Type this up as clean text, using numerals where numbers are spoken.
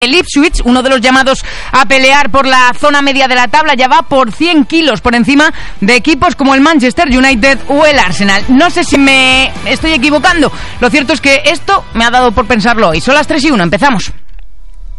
El Ipswich, uno de los llamados a pelear por la zona media de la tabla, ya va por 100 kilos por encima de equipos como el Manchester United o el Arsenal. No sé si me estoy equivocando. Lo cierto es que esto me ha dado por pensarlo hoy. Son las 3:01, empezamos.